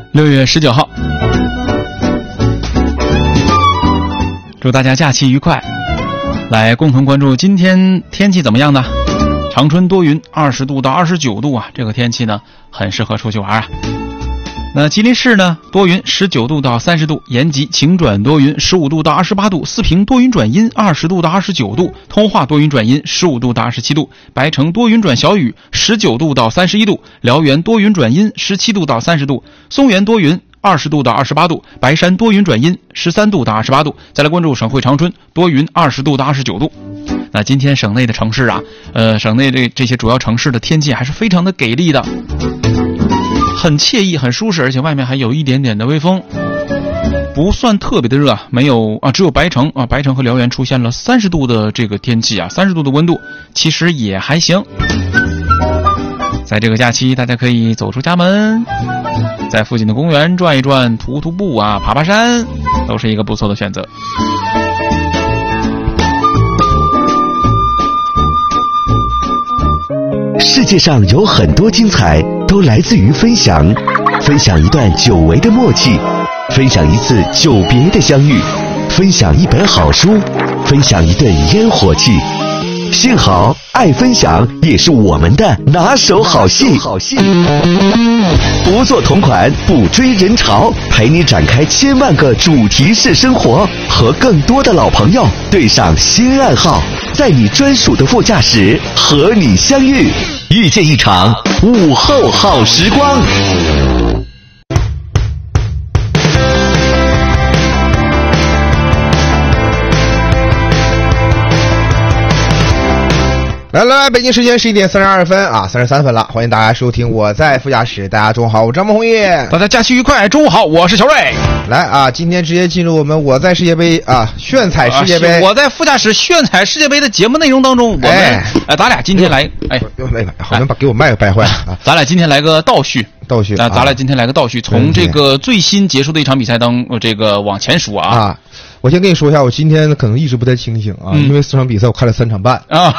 6月19号，祝大家假期愉快。来共同关注今天天气怎么样呢？长春多云，20度到29度啊，这个天气呢很适合出去玩啊。那吉林市呢多云，19度到30度，延吉晴转多云，15度到28度，四平多云转阴，20度到29度，通化多云转阴，15度到27度，白城多云转小雨，19度到31度，辽源多云转阴，17度到30度，松原多云20度到28度，白山多云转阴13度到28度。再来关注省会长春，多云20度到29度。那今天省内的城市啊，省内这些主要城市的天气还是非常的给力的，很惬意，很舒适，而且外面还有一点点的微风，不算特别的热，没有啊，只有白城啊，白城和辽源出现了30度的这个天气啊，30度的温度，其实也还行。在这个假期，大家可以走出家门，在附近的公园转一转，徒步啊，爬爬山，都是一个不错的选择。 世界上有很多精彩都来自于分享，分享一段久违的默契，分享一次久别的相遇，分享一本好书，分享一顿烟火气。幸好爱分享也是我们的拿手好戏。不做同款，不追人潮，陪你展开千万个主题式生活，和更多的老朋友对上新暗号，在你专属的副驾驶和你相遇，遇见一场午后好时光。 来，北京时间11点32分啊，33分了，欢迎大家收听我在副驾驶。大家中午好，我张梦红叶， 大家假期愉快。中午好，我是小瑞。 来啊，今天直接进入我在世界杯啊，炫彩世界杯。 我在副驾驶炫彩世界杯的节目内容当中，我们咱俩今天来， 好像把给我麦掰坏了啊！ 咱俩今天来个倒叙啊， 咱俩今天来个倒叙，从这个最新结束的一场比赛当这个往前数啊。 我先跟你说一下，我今天可能意识不太清醒啊，因为4场比赛我看了3场半啊。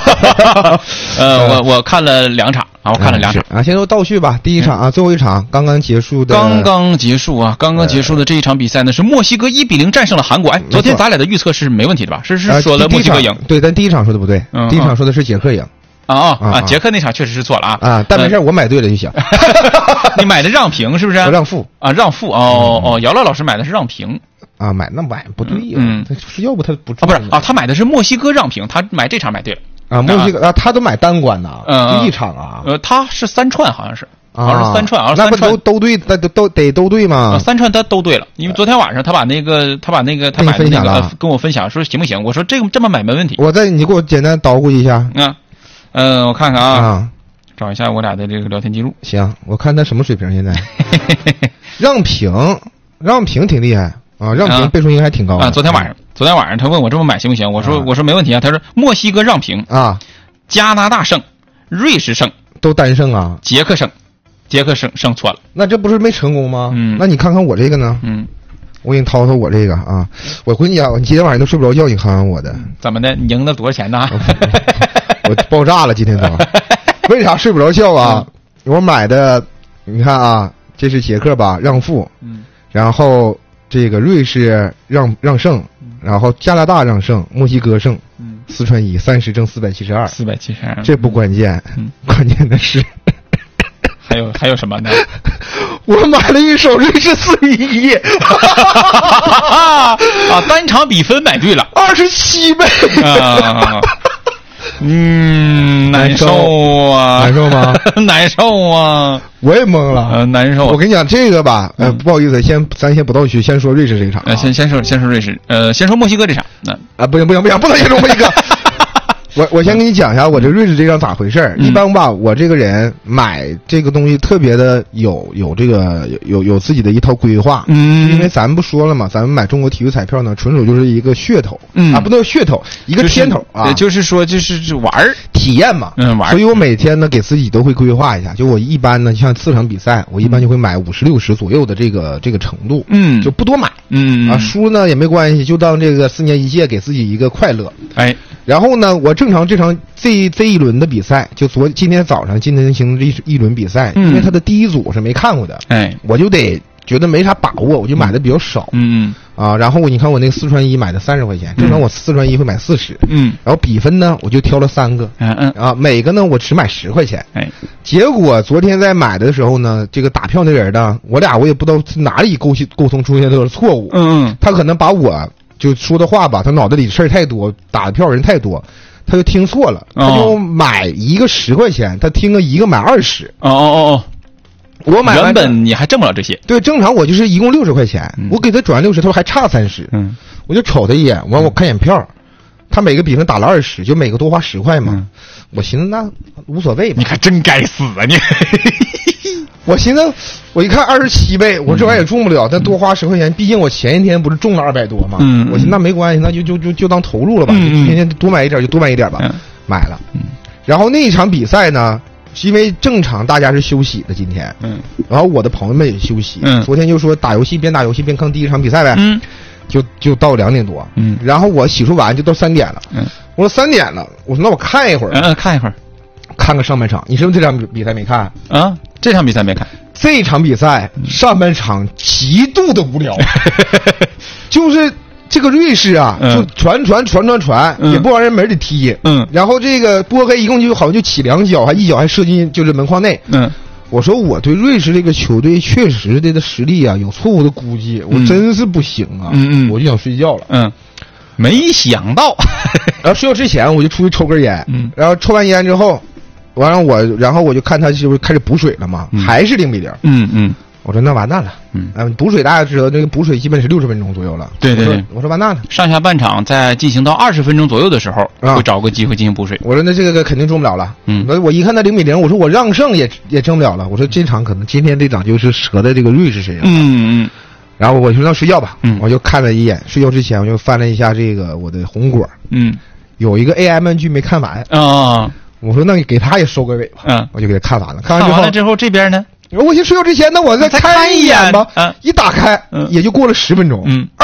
我看了2场啊，我看了2场啊。先说倒叙吧，第一场啊，最后一场刚刚结束的， 刚刚结束的这一场比赛呢，是墨西哥1比0战胜了韩国。昨天咱俩的预测是没问题的吧？是说了墨西哥赢， 对，但第一场说的不对，第一场说的是捷克赢。 捷克那场确实是错了啊！ 但没事，我买对了就行。 你买的让平是不是？ 让负啊，让负姚乐老师买的是让平啊，买不对呀，要不他不不是啊，他买的是墨西哥让平，他买这场买对了啊，墨西哥啊，他都买单关呐，第一场啊， 他是3串，好像是3串啊， 那不都对，都对吗 ？3串他都对了，因为昨天晚上他把那个他买的那个跟我分享说行不行？我说这么买没问题。 你给我简单捣鼓一下我看看啊，找一下我俩的这个聊天记录。 行，我看他什么水平现在。让平挺厉害啊，让平倍数应该还挺高啊。昨天晚上他问我这么买行不行？我说没问题啊。他说墨西哥让平啊， 加拿大胜，瑞士胜， 都单胜啊， 捷克胜错了， 那这不是没成功吗？那你看看我这个呢？我给你掏我这个啊，我回你讲，你今天晚上都睡不着觉，你看看我的怎么的？你赢了多少钱呢？ 我爆炸了，今天都为啥睡不着觉啊？我买的，你看啊，这是捷克吧，让负，然后这个瑞士让胜，然后加拿大让胜，墨西哥胜，4串1 30正472，这不关键，关键的是还有什么呢？ 我买了一手瑞士4比1 啊，单场比分买对了 ，27倍啊。难受啊， 难受吗？ 难受啊， 我也懵了， 难受。 我跟你讲这个吧，不好意思，咱先不倒叙，先说瑞士这一场， 先说瑞士，先说墨西哥这场， 不行，不能先说墨西哥。我先跟你讲一下我这瑞士这张咋回事。一般吧，我这个人买这个东西特别的有自己的一套规划。因为咱们不说了嘛，咱们买中国体育彩票呢，纯属就是一个噱头，不能噱头，一个天头啊， 就是说就是玩体验嘛，玩。所以我每天呢给自己都会规划一下，就我一般呢像4场比赛，我一般就会买50、60左右的这个程度，就不多买，输呢也没关系，就当这个4年一届给自己一个快乐。 然后呢，我正常这一轮的比赛，就今天早上进行一轮比赛，因为他的第一组我是没看过的，我就得觉得没啥把握，我就买的比较少，然后你看我那个四川一买的30块钱，正常我四川一会买40，然后比分呢我就挑了3个，每个呢我只买10块钱，结果昨天在买的时候呢，这个打票那人呢，我也不知道哪里沟通出现了错误，他可能把我就说的话吧，他脑袋里事儿太多，打的票人太多，他就听错了，他就买一个10块钱，他听了一个买20。我买原本你还挣不了这些， 对，正常我就是一共60块钱，我给他转60，他说还差30，我就瞅他一眼，我看眼票，他每个比分打了20，就每个多花10块嘛，我寻思那无所谓吧。 你看真该死啊你！ 我寻思，我一看27倍，我这玩意儿也中不了，但多花10块钱，毕竟我前一天不是中了200多嘛，我寻思那没关系，那就当投入了吧，今天多买一点就多买一点吧，买了。然后那一场比赛呢，是因为正常大家是休息的今天，然后我的朋友们也休息，昨天就说打游戏边打游戏边看第一场比赛呗，就到2点多，然后我洗漱完就到3点了，我说3点了，我说那我看一会儿，看个上半场。你是不是这场比赛没看啊？这场比赛没看。 这场比赛上半场极度的无聊，就是这个瑞士啊，就传，也不往人门里踢，然后这个波黑一共就好像就起2脚，还一脚还射进就是门框内，我说我对瑞士这个球队确实的实力啊有错误的估计，我真是不行啊，我就想睡觉了， 没想到， 然后睡觉之前我就出去抽根烟，然后抽完烟之后。然后我就看他是不是开始补水了嘛，还是0-0。我说那完蛋了。补水大家知道，那个补水基本是60分钟左右了。 对。 我说完蛋了。 上下半场在进行到20分钟左右的时候，会找个机会进行补水。 我说那这个肯定中不了了。我一看他0-0，我说我让胜也争不了了。我说这场可能今天这场就是折在这个瑞士身上。然后我说那睡觉吧。我就看了一眼，睡觉之前我就翻了一下这个我的红果。有一个 AM 剧没看完啊。我说那你给他也收个尾吧，我就给他看完了。看完了之后这边呢， 我先睡觉之前呢，我再看一眼吧。一打开，也就过了10分钟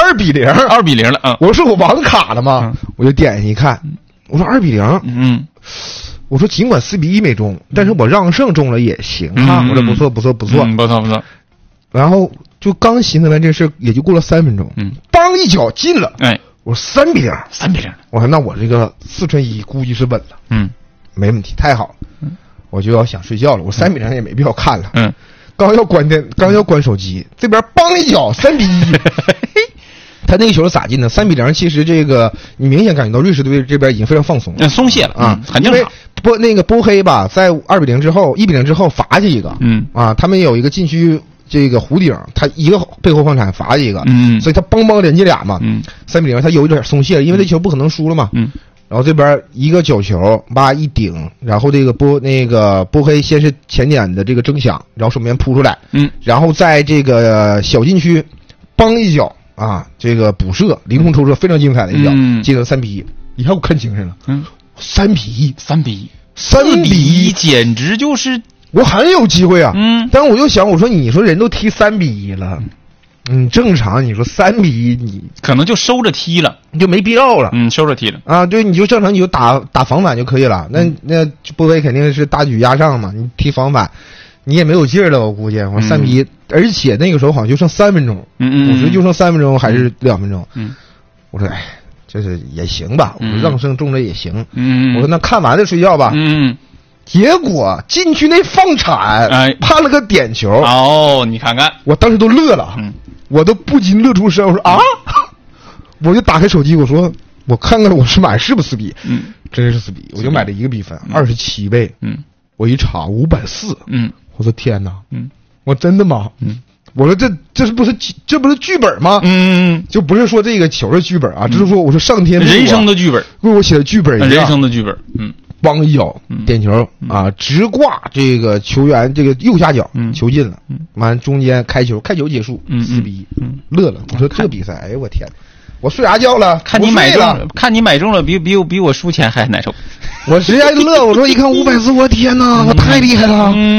，2-0 了。 我说我网卡了吗？我就点一看，我说2-0。我说尽管4-1没中，但是我让胜中了也行啊。我说不错。然后就刚寻思完这事，也就过了3分钟，当一脚进了。我说3-0。我说那我这个4川一估计是稳了。没问题，太好了，我就要想睡觉了。我3-0也没必要看了。刚要关手机，这边梆一脚3-1。他那个球咋进的？3-0，其实这个你明显感觉到瑞士队这边已经非常放松了， 松懈了啊，很正常。 那个波黑吧，在2-0之后1-0之后罚下一个，他们有一个禁区这个弧顶，他一个背后放铲罚一个，所以他梆连进俩嘛，3-0他有一点松懈了，因为这球不可能输了嘛，然后这边一个角球吧一顶，然后这个波黑先是前点的这个争抢，然后手边扑出来，然后在这个小禁区帮一脚啊，这个补射凌空抽射非常精彩的一脚，进了3-1。你看我看精神了，3-1， 简直就是我很有机会啊。但我就想，我说你说人都踢3-1了。正常，你说3-1，你可能就收着踢了， 就没必要了。 收着踢了啊，对，你就正常，你就打防反就可以了。那波黑肯定是大举压上嘛，你踢防反，你也没有劲儿了，我估计。我3-1，而且那个时候好像就剩3分钟，我说就剩3分钟还是2分钟，我说哎，这是也行吧，我说让胜中了也行，我说那看完了睡觉吧，结果禁区内放铲，判了个点球。 你看看， 我当时都乐了，我都不禁乐出声。我说啊，我就打开手机，我说我看看我是买是不是4-1，真是4-1，我就买了一个比分，27倍，我一查540，我说天哪，我真的吗？我说这不是剧本吗？就不是说这个球是剧本啊，这是说我说上天人生的剧本， 为我写的剧本一样， 人生的剧本， 帮一脚点球啊，直挂这个球员这个右下角，球进了，完中间开球结束，4-1，乐了。我说这比赛，哎我天，我睡啥觉了？ 看你买中了，比我输钱还难受。 我直接乐，我说一看540，我天哪，我太厉害了，